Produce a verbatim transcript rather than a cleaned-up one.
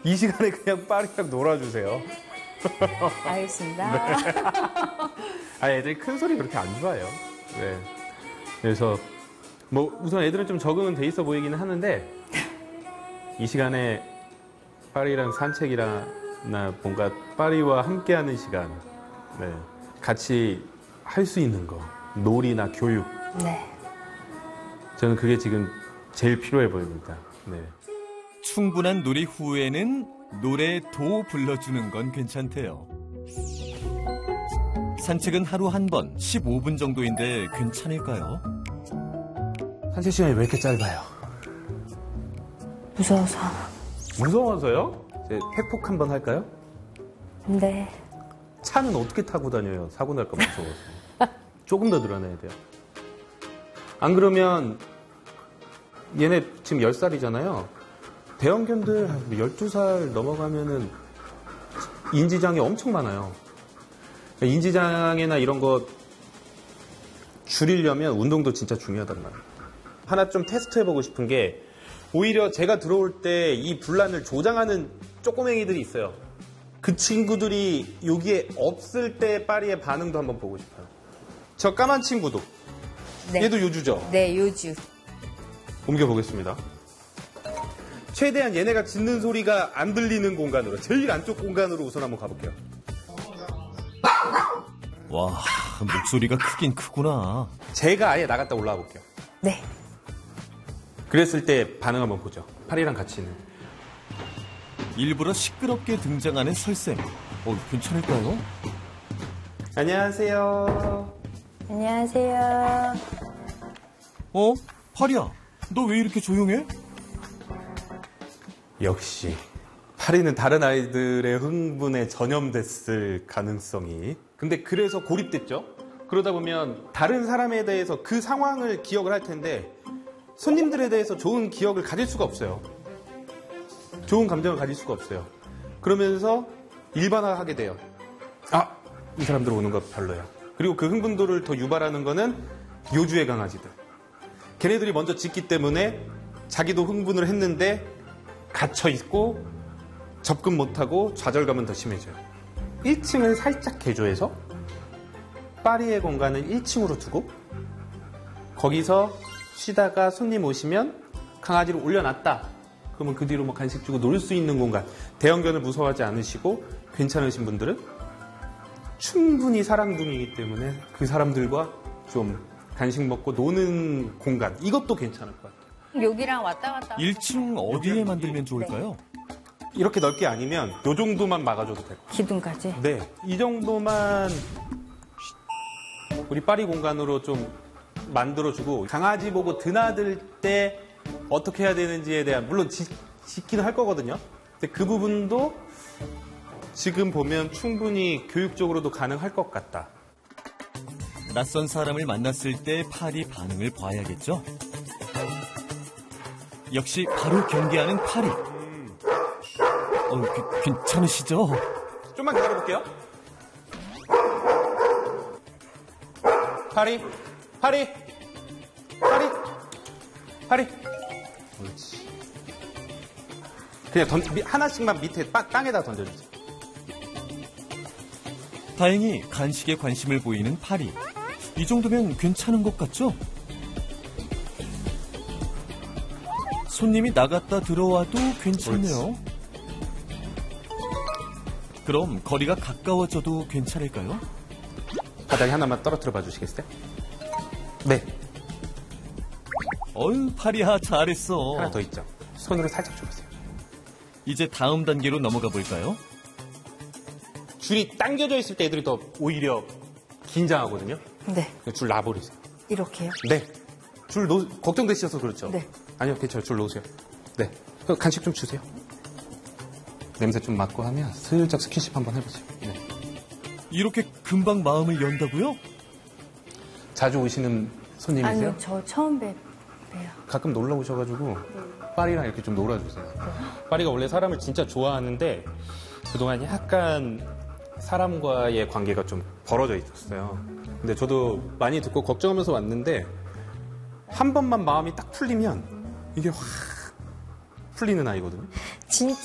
이 시간에 그냥 파리랑 놀아주세요. 알겠습니다. 네. 아, 애들이 큰 소리 그렇게 안 좋아해요. 네. 그래서 뭐 우선 애들은 좀 적응은 돼 있어 보이기는 하는데 이 시간에 파리랑 산책이나 뭔가 파리와 함께하는 시간, 네. 같이 할 수 있는 거, 놀이나 교육. 네. 저는 그게 지금 제일 필요해 보입니다. 네. 충분한 놀이 후에는 노래도 불러주는 건 괜찮대요. 산책은 하루 한 번, 십오 분 정도인데 괜찮을까요? 산책 시간이 왜 이렇게 짧아요? 무서워서. 무서워서요? 이제 회폭 한번 할까요? 네. 차는 어떻게 타고 다녀요? 사고 날까 무서워서. 조금 더 늘어나야 돼요. 안 그러면 얘네 지금 열 살이잖아요. 대형견들 열두 살 넘어가면은 인지장애 엄청 많아요. 인지장애나 이런 거 줄이려면 운동도 진짜 중요하단 말이에요. 하나 좀 테스트해보고 싶은 게 오히려 제가 들어올 때 이 분란을 조장하는 쪼꼬맹이들이 있어요. 그 친구들이 여기에 없을 때 파리의 반응도 한번 보고 싶어요. 저 까만 친구도. 네. 얘도 요주죠? 네, 요주. 옮겨보겠습니다. 최대한 얘네가 짖는 소리가 안 들리는 공간으로, 제일 안쪽 공간으로 우선 한번 가볼게요. 와, 목소리가 크긴 크구나. 제가 아예 나갔다 올라와 볼게요. 네. 그랬을 때 반응 한번 보죠. 파리랑 같이 있는. 일부러 시끄럽게 등장하는 설쌤. 어, 괜찮을까요? 안녕하세요. 안녕하세요. 어? 파리야, 너 왜 이렇게 조용해? 역시 파리는 다른 아이들의 흥분에 전염됐을 가능성이. 근데 그래서 고립됐죠. 그러다 보면 다른 사람에 대해서 그 상황을 기억을 할 텐데 손님들에 대해서 좋은 기억을 가질 수가 없어요. 좋은 감정을 가질 수가 없어요. 그러면서 일반화하게 돼요. 아, 이 사람들 오는 거 별로야. 그리고 그 흥분도를 더 유발하는 거는 요주의 강아지들. 걔네들이 먼저 짖기 때문에 자기도 흥분을 했는데 갇혀있고 접근 못하고 좌절감은 더 심해져요. 일 층을 살짝 개조해서 파리의 공간을 일 층으로 두고 거기서 쉬다가 손님 오시면 강아지를 올려놨다. 그러면 그 뒤로 뭐 간식 주고 놀 수 있는 공간. 대형견을 무서워하지 않으시고 괜찮으신 분들은 충분히 사랑둥이기 때문에 그 사람들과 좀 간식 먹고 노는 공간. 이것도 괜찮을 것 같아요. 여기랑 왔다 갔다. 일 층 어디에 만들면 좋을까요? 이렇게 넓게 아니면 이 정도만 막아줘도 될 것 같아요. 기둥까지. 네, 이 정도만 우리 파리 공간으로 좀 만들어주고 강아지 보고 드나들 때 어떻게 해야 되는지에 대한 물론 지, 지키는 할 거거든요. 근데 그 부분도 지금 보면 충분히 교육적으로도 가능할 것 같다. 낯선 사람을 만났을 때 파리 반응을 봐야겠죠? 역시 바로 경계하는 파리. 어, 그, 괜찮으시죠? 좀만 기다려볼게요. 파리, 파리, 파리, 파리. 그렇지. 그냥 던, 하나씩만 밑에 빠, 땅에다 던져주세요. 다행히 간식에 관심을 보이는 파리. 이 정도면 괜찮은 것 같죠? 손님이 나갔다 들어와도 괜찮네요. 그렇지. 그럼 거리가 가까워져도 괜찮을까요? 바닥에 하나만 떨어뜨려 봐 주시겠어요? 네. 어휴, 파리야, 잘했어. 하나 더 있죠. 손으로 살짝 줘보세요. 이제 다음 단계로 넘어가 볼까요? 줄이 당겨져 있을 때 애들이 더 오히려 긴장하거든요. 네. 줄 놔버리세요. 이렇게요? 네. 줄 놓, 걱정되셔서 그렇죠? 네. 아니요, 괜찮아요. 줄 놓으세요. 네. 그럼 간식 좀 주세요. 냄새 좀 맡고 하면 슬쩍 스킨십 한번 해보세요. 네. 이렇게 금방 마음을 연다고요? 자주 오시는 손님이세요? 아니요, 저 처음 뵙, 봬요. 가끔 놀러 오셔가지고 파리랑 이렇게 좀 놀아주세요. 파리가 원래 사람을 진짜 좋아하는데 그동안 약간 사람과의 관계가 좀 벌어져 있었어요. 근데 저도 많이 듣고 걱정하면서 왔는데 한 번만 마음이 딱 풀리면 이게 확 풀리는 아이거든요. 진짜